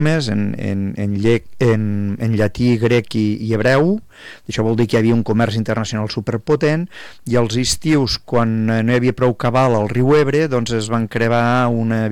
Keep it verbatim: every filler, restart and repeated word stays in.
més en, en, en, lle, en, en llatí, grec i, i hebreu. Això vol dir que hi havia un comerç internacional superpotent, i als estius, quan no hi havia prou cabal al riu Ebre, doncs es van crear una